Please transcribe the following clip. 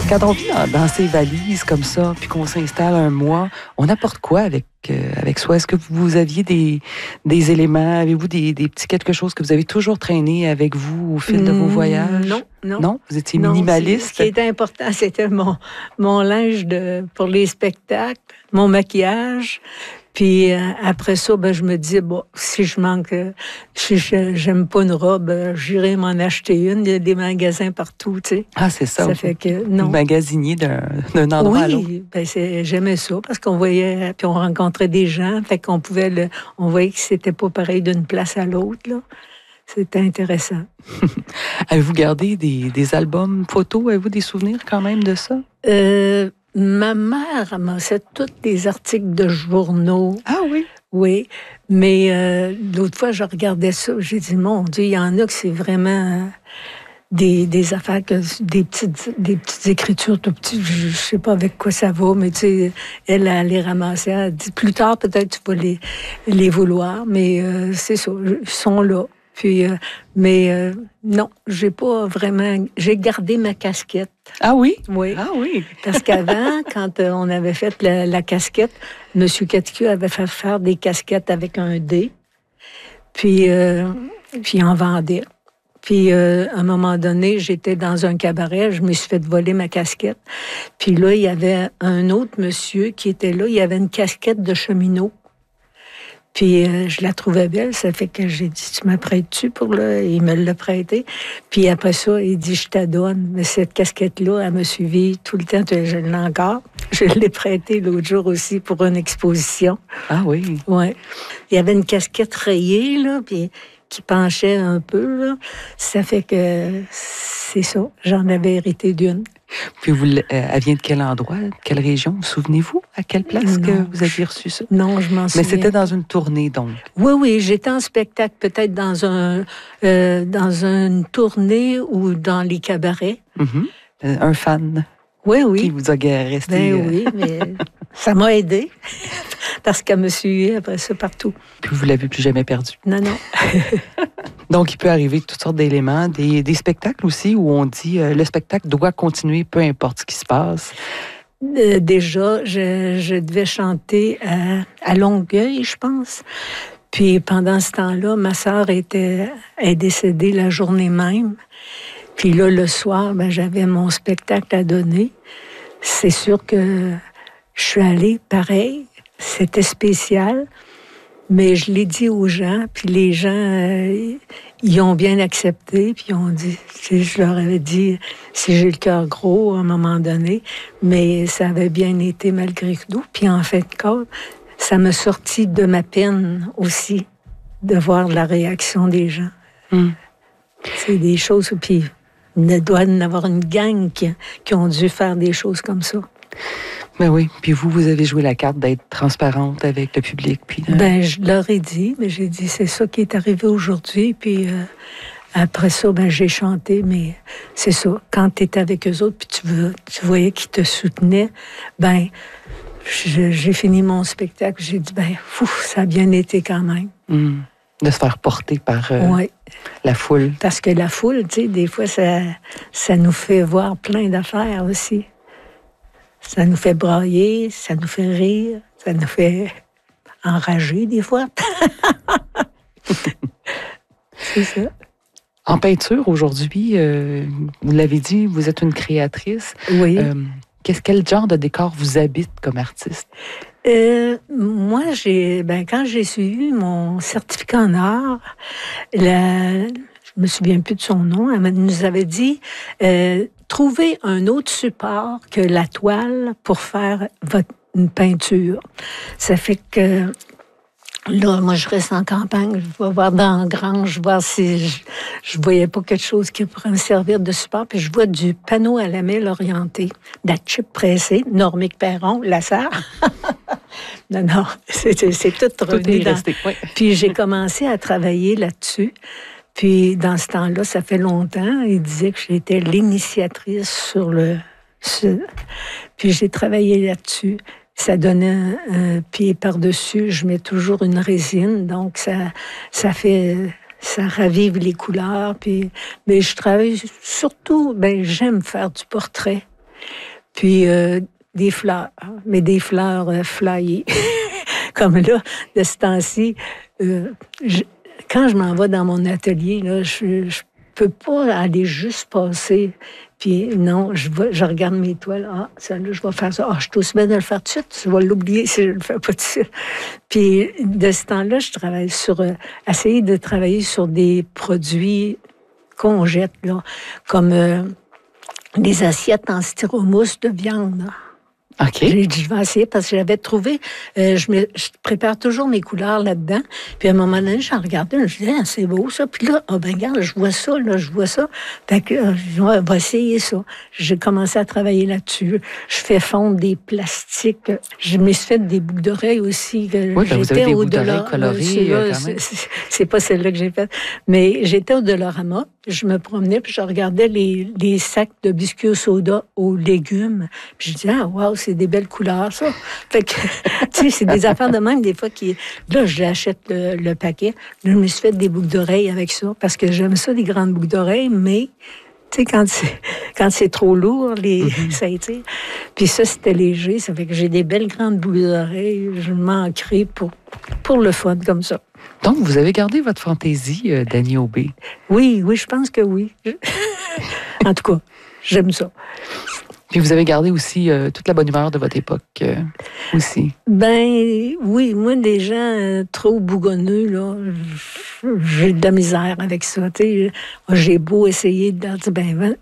Quand on vit dans ces valises comme ça, puis qu'on s'installe un mois, on apporte quoi avec soi? Est-ce que vous aviez des éléments? Avez-vous des petits quelque chose que vous avez toujours traîné avec vous au fil de vos voyages? Non, non. Non? Vous étiez Non, minimaliste? Ce qui était important, c'était mon linge pour les spectacles, mon maquillage. Puis après ça, je me disais, bon, si je manque, si j'aime pas une robe, j'irai m'en acheter une. Il y a des magasins partout, tu sais. Ah, c'est ça. Ça fait que, non. Magasinier d'un endroit à l'autre. Oui, j'aimais ça parce qu'on voyait, puis on rencontrait des gens, fait qu'on pouvait on voyait que c'était pas pareil d'une place à l'autre, là. C'était intéressant. Avez-vous gardé des albums photos? Avez-vous des souvenirs quand même de ça? Ma mère ramassait tous les articles de journaux. Ah oui? Oui, mais l'autre fois, je regardais ça, j'ai dit, mon Dieu, il y en a que c'est vraiment des affaires, des petites écritures tout petites, je sais pas avec quoi ça va, mais tu sais, elle les ramassait, elle dit, plus tard, peut-être tu vas les vouloir, mais c'est ça, ils sont là. Puis, non, j'ai pas vraiment... J'ai gardé ma casquette. Ah oui? Oui. Ah oui. Parce qu'avant, quand on avait fait la casquette, M. Caticu avait fait faire des casquettes avec un dé. Puis il en vendait. Puis, à un moment donné, j'étais dans un cabaret, je me suis fait voler ma casquette. Puis là, il y avait un autre monsieur qui était là, il avait une casquette de cheminot. Puis je la trouvais belle, ça fait que j'ai dit, tu m'apprêtes-tu pour là? Il me l'a prêté. Puis après ça, il dit, je t'adonne. Mais cette casquette-là, elle m'a suivi tout le temps, je l'ai encore. Je l'ai prêtée l'autre jour aussi pour une exposition. Ah oui? Oui. Il y avait une casquette rayée, là, puis qui penchait un peu, là. Ça fait que c'est ça, j'en avais hérité d'une. Puis elle vient de quel endroit, de quelle région? Souvenez-vous à quelle place que vous aviez reçu ça? Non, je m'en souviens. Mais c'était dans une tournée, donc? Oui, j'étais en spectacle, peut-être dans une tournée ou dans les cabarets. Mm-hmm. Un fan? Oui. Qui vous a resté... oui, mais ça m'a aidé parce qu'elle me suivait après ça partout. Puis vous ne l'avez plus jamais perdu? Non. Donc, il peut arriver toutes sortes d'éléments, des spectacles aussi où on dit le spectacle doit continuer, peu importe ce qui se passe. Déjà, je devais chanter à Longueuil, je pense. Puis pendant ce temps-là, ma sœur est décédée la journée même. Puis là, le soir, j'avais mon spectacle à donner. C'est sûr que je suis allée pareil. C'était spécial. Mais je l'ai dit aux gens, puis les gens, ils ont bien accepté, puis ils ont dit, je leur avais dit, si j'ai le cœur gros à un moment donné, mais ça avait bien été malgré tout. Puis en fait, ça m'a sorti de ma peine aussi, de voir la réaction des gens. C'est des choses, puis il doit y en avoir une gang qui ont dû faire des choses comme ça. Ben oui, puis vous avez joué la carte d'être transparente avec le public. Puis, je leur ai dit, mais j'ai dit, c'est ça qui est arrivé aujourd'hui, puis après ça, j'ai chanté, mais c'est ça, quand tu étais avec eux autres, puis tu voyais qu'ils te soutenaient, j'ai fini mon spectacle, j'ai dit, ça a bien été quand même. De se faire porter par la foule. Parce que la foule, tu sais, des fois, ça nous fait voir plein d'affaires aussi. Ça nous fait brailler, ça nous fait rire, ça nous fait enrager des fois. C'est ça. En peinture, aujourd'hui, vous l'avez dit, vous êtes une créatrice. Oui. Quel genre de décor vous habite comme artiste? Moi, quand j'ai suivi mon certificat en art, je me souviens plus de son nom, elle nous avait dit trouvez un autre support que la toile pour faire une peinture. Ça fait que là, moi, je reste en campagne, je vais voir dans la grange, voir si je voyais pas quelque chose qui pourrait me servir de support. Puis je vois du panneau à lamelle orienté, de la chip pressée, Normique Perron, la sœur. Non, c'est tout revenu dans... resté, oui. Puis j'ai commencé à travailler là-dessus. Puis, dans ce temps-là, ça fait longtemps, il disait que j'étais l'initiatrice sur Puis, j'ai travaillé là-dessus. Ça donnait un pied par-dessus. Je mets toujours une résine, donc ça ravive les couleurs. Puis, mais je travaille surtout, j'aime faire du portrait. Puis des fleurs, mais des fleurs flyées. Comme là, de ce temps-ci, quand je m'en vais dans mon atelier, là, je peux pas aller juste passer. Puis non, je regarde mes toiles. Ah, celle-là, je vais faire ça. Ah, je suis aussi bien de le faire tout de suite. Je vais l'oublier si je ne le fais pas tout de suite. Puis de ce temps-là, je travaille sur... essayer de travailler sur des produits qu'on jette, là, comme des assiettes en styromousse de viande, là. OK. J'ai dit, je vais essayer parce que j'avais trouvé, je prépare toujours mes couleurs là-dedans. Puis à un moment donné, j'en regardais, je me disais, ah, c'est beau ça. Puis là, ben regarde, je vois ça, là, je vois ça. Fait que, on va essayer ça. J'ai commencé à travailler là-dessus. Je fais fondre des plastiques. Je me suis fait des boucles d'oreilles aussi. Oui, ben vous avez des boucles d'oreilles colorées quand même. C'est pas celle-là que j'ai faite. Mais j'étais au Dollarama. Je me promenais, puis je regardais les sacs de biscuits au soda aux légumes. Puis je disais, ah, wow, c'est des belles couleurs, ça. Fait que, tu sais, c'est des affaires de même, des fois, qui... Là, j'achète le paquet. Là, je me suis fait des boucles d'oreilles avec ça, parce que j'aime ça, les grandes boucles d'oreilles, mais, tu sais, quand c'est trop lourd, ça étire. Puis ça, c'était léger, ça fait que j'ai des belles grandes boucles d'oreilles. Je m'ancre pour le fun, comme ça. Donc, vous avez gardé votre fantaisie, Dany Aubé. Oui, je pense que oui. En tout cas, j'aime ça. Puis vous avez gardé aussi toute la bonne humeur de votre époque aussi. Ben oui, moi, des gens trop bougonneux, là, j'ai de la misère avec ça. T'sais. J'ai beau essayer de dire, ben